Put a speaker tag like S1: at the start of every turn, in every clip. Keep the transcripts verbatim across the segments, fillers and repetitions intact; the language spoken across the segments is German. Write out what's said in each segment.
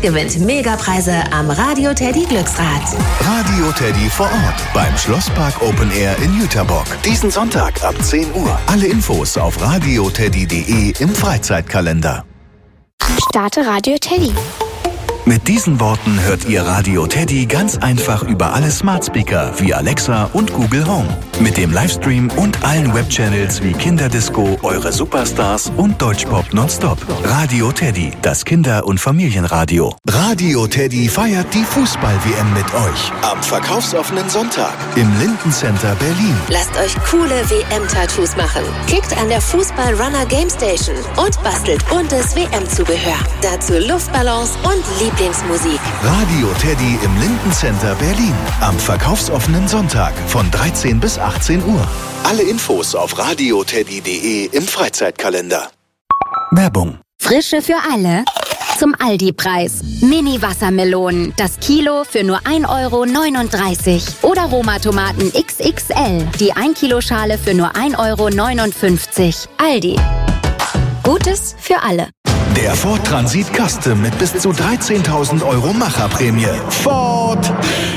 S1: gewinnt Megapreise am Radio Teddy Glücksrad.
S2: Radio Teddy vor Ort beim Schlosspark Open Air in Jüterbock. Diesen Sonntag ab zehn Uhr. Alle Infos auf radioteddy punkt de im Freizeitkalender.
S3: Starte Radio Teddy.
S2: Mit diesen Worten hört ihr Radio Teddy ganz einfach über alle Smart Speaker wie Alexa und Google Home. Mit dem Livestream und allen Webchannels wie Kinderdisco, Eure Superstars und Deutschpop nonstop. Radio Teddy, das Kinder- und Familienradio. Radio Teddy feiert die Fußball-W M mit euch. Am verkaufsoffenen Sonntag im Linden Center Berlin.
S1: Lasst euch coole W M-Tattoos machen. Klickt an der Fußball-Runner Game Station und bastelt buntes W M-Zubehör. Dazu Luftballons und Lieblingsmusik.
S2: Radio Teddy im Linden Center Berlin. Am verkaufsoffenen Sonntag von dreizehn bis achtzehn Uhr. Alle Infos auf radioteddy punkt de im Freizeitkalender. Werbung.
S4: Frische für alle. Zum Aldi-Preis. Mini-Wassermelonen. Das Kilo für nur ein Euro neununddreißig. Oder Roma-Tomaten X X L. Die ein Kilo Schale für nur ein Euro neunundfünfzig. Aldi. Gutes für alle.
S2: Der Ford Transit Custom mit bis zu dreizehntausend Euro Macherprämie. Ford!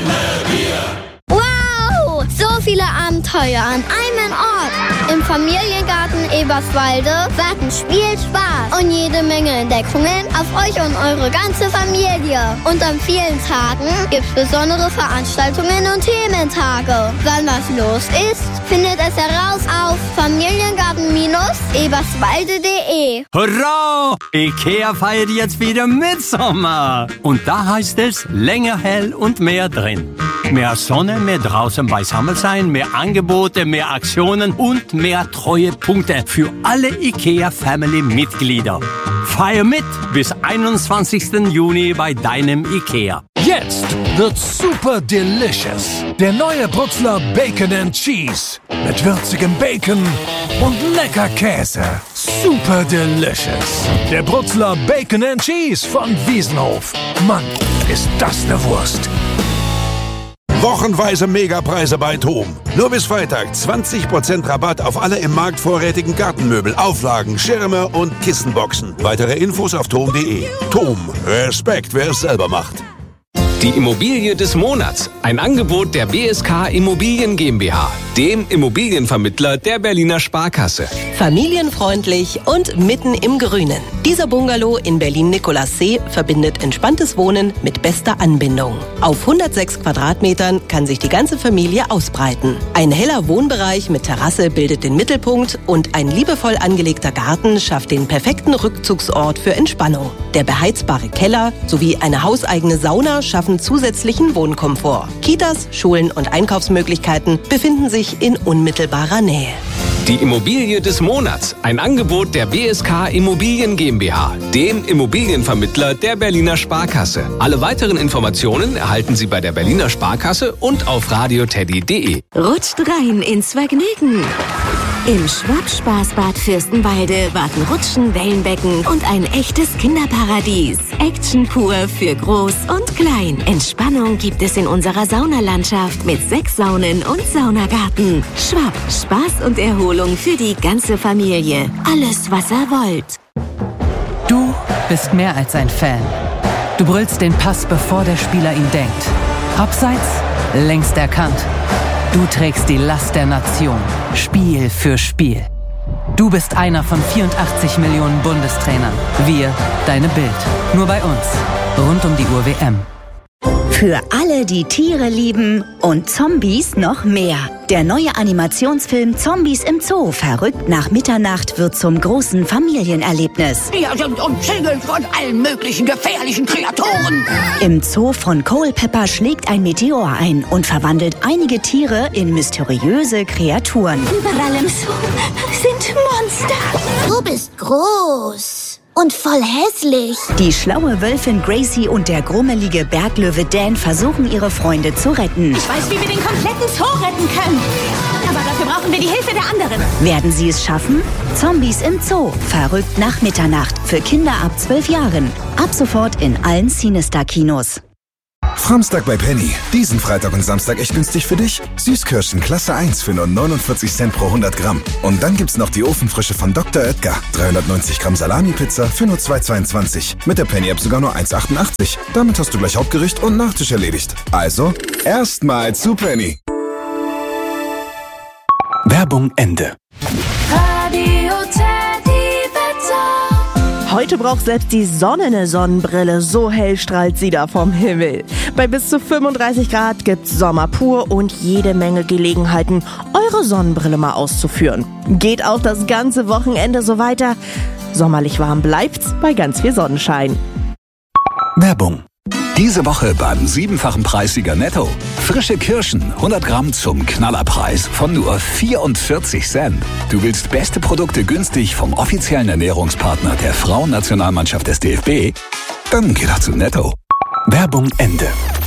S3: Wow! So viele Abenteuer an einem Ort. Im Familiengarten Eberswalde warten Spiel, Spaß und jede Menge Entdeckungen auf euch und eure ganze Familie. Und an vielen Tagen gibt's besondere Veranstaltungen und Thementage. Wann was los ist, findet es heraus auf familiengarten eberswalde punkt de.
S5: Hurra! Ikea feiert jetzt wieder Mitsommer. Und da heißt es länger hell und mehr drin. Mehr Sonne, mehr draußen beisammen sein, mehr Angebote, mehr Aktionen und mehr Treuepunkte für alle IKEA-Family-Mitglieder. Feier mit bis einundzwanzigsten Juni bei deinem IKEA.
S6: Jetzt wird super delicious. Der neue Brutzler Bacon and Cheese. Mit würzigem Bacon und lecker Käse. Super delicious. Der Brutzler Bacon and Cheese von Wiesenhof. Mann, ist das eine Wurst.
S7: Wochenweise Megapreise bei TOM. Nur bis Freitag zwanzig Prozent Rabatt auf alle im Markt vorrätigen Gartenmöbel, Auflagen, Schirme und Kissenboxen. Weitere Infos auf tom punkt de. TOM. Respekt, wer es selber macht.
S8: Die Immobilie des Monats. Ein Angebot der B S K Immobilien GmbH, dem Immobilienvermittler der Berliner Sparkasse.
S9: Familienfreundlich und mitten im Grünen. Dieser Bungalow in Berlin-Nikolassee verbindet entspanntes Wohnen mit bester Anbindung. Auf hundertsechs Quadratmetern kann sich die ganze Familie ausbreiten. Ein heller Wohnbereich mit Terrasse bildet den Mittelpunkt und ein liebevoll angelegter Garten schafft den perfekten Rückzugsort für Entspannung. Der beheizbare Keller sowie eine hauseigene Sauna schaffen zusätzlichen Wohnkomfort. Kitas, Schulen und Einkaufsmöglichkeiten befinden sich in unmittelbarer Nähe.
S8: Die Immobilie des Monats. Ein Angebot der B S K Immobilien GmbH, dem Immobilienvermittler der Berliner Sparkasse. Alle weiteren Informationen erhalten Sie bei der Berliner Sparkasse und auf radioteddy punkt de.
S10: Rutscht rein ins Vergnügen. Im Schwab-Spaßbad Fürstenwalde warten Rutschen, Wellenbecken und ein echtes Kinderparadies. Action pur für Groß und Klein. Entspannung gibt es in unserer Saunalandschaft mit sechs Saunen und Saunagarten. Schwab, Spaß und Erholung für die ganze Familie. Alles, was ihr wollt.
S11: Du bist mehr als ein Fan. Du brüllst den Pass, bevor der Spieler ihn denkt. Abseits, längst erkannt. Du trägst die Last der Nation, Spiel für Spiel. Du bist einer von vierundachtzig Millionen Bundestrainern. Wir, deine Bild. Nur bei uns. Rund um die Uhr W M.
S12: Für alle, die Tiere lieben und Zombies noch mehr. Der neue Animationsfilm Zombies im Zoo, verrückt nach Mitternacht, wird zum großen Familienerlebnis.
S13: Wir sind umzingelt von allen möglichen gefährlichen Kreaturen.
S12: Im Zoo von Culpeper schlägt ein Meteor ein und verwandelt einige Tiere in mysteriöse Kreaturen.
S3: Überall im Zoo sind Monster. Du bist groß. Und voll hässlich.
S12: Die schlaue Wölfin Gracie und der grummelige Berglöwe Dan versuchen, ihre Freunde zu retten.
S13: Ich weiß, wie wir den kompletten Zoo retten können. Aber dafür brauchen wir die Hilfe der anderen.
S12: Werden sie es schaffen? Zombies im Zoo. Verrückt nach Mitternacht. Für Kinder ab zwölf Jahren. Ab sofort in allen Cinestar-Kinos.
S14: Framstag bei Penny. Diesen Freitag und Samstag echt günstig für dich. Süßkirschen Klasse eins für nur neunundvierzig Cent pro hundert Gramm. Und dann gibt's noch die Ofenfrische von Doktor Oetker. dreihundertneunzig Gramm Salami-Pizza für nur zwei Euro zweiundzwanzig. Mit der Penny-App sogar nur eins Euro achtundachtzig. Damit hast du gleich Hauptgericht und Nachtisch erledigt. Also, erstmal zu Penny.
S2: Werbung Ende.
S15: Radio Teddy Wetter.
S16: Heute braucht selbst die Sonne eine Sonnenbrille, so hell strahlt sie da vom Himmel. Bei bis zu fünfunddreißig Grad gibt's Sommer pur und jede Menge Gelegenheiten, eure Sonnenbrille mal auszuführen. Geht auch das ganze Wochenende so weiter. Sommerlich warm bleibt's bei ganz viel Sonnenschein.
S2: Werbung. Diese Woche beim siebenfachen Preissieger Netto. Frische Kirschen, hundert Gramm zum Knallerpreis von nur vierundvierzig Cent. Du willst beste Produkte günstig vom offiziellen Ernährungspartner der Frauennationalmannschaft des D F B? Dann geh doch zu Netto. Werbung Ende.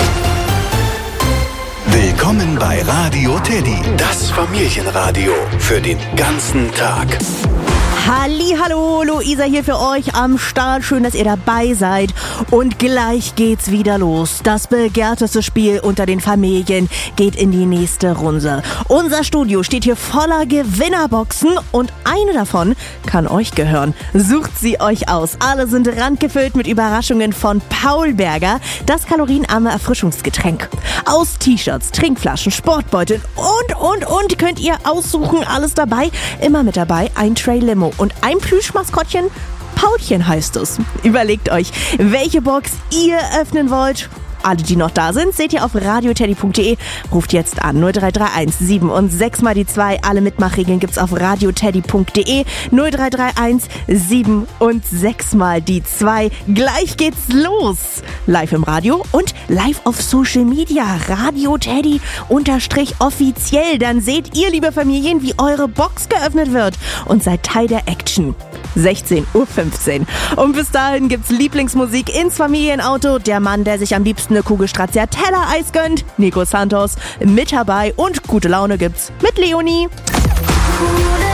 S2: Willkommen bei Radio Teddy, das Familienradio für den ganzen Tag.
S16: Hallihallo, Luisa hier für euch am Start. Schön, dass ihr dabei seid. Und gleich geht's wieder los. Das begehrteste Spiel unter den Familien geht in die nächste Runde. Unser Studio steht hier voller Gewinnerboxen und eine davon kann euch gehören. Sucht sie euch aus. Alle sind randgefüllt mit Überraschungen von Paul Berger, das kalorienarme Erfrischungsgetränk. Aus T-Shirts, Trinkflaschen, Sportbeuteln und, und, und könnt ihr aussuchen. Alles dabei. Immer mit dabei ein Tray Limo. Und ein Plüschmaskottchen, Paulchen heißt es. Überlegt euch, welche Box ihr öffnen wollt. Alle, die noch da sind, seht ihr auf radioteddy punkt de. Ruft jetzt an null drei drei eins sieben und sechs mal die zwei. Alle Mitmachregeln gibt's auf radioteddy punkt de. null drei drei eins sieben und sechs mal die zwei. Gleich geht's los. Live im Radio und live auf Social Media. Radio Teddy unterstrich offiziell. Dann seht ihr, liebe Familien, wie eure Box geöffnet wird und seid Teil der Action. sechzehn Uhr fünfzehn. Und bis dahin gibt's Lieblingsmusik ins Familienauto. Der Mann, der sich am liebsten eine Kugel Stracciatella-Eis gönnt, Nico Santos, mit dabei. Und gute Laune gibt's mit Leonie.
S15: Gute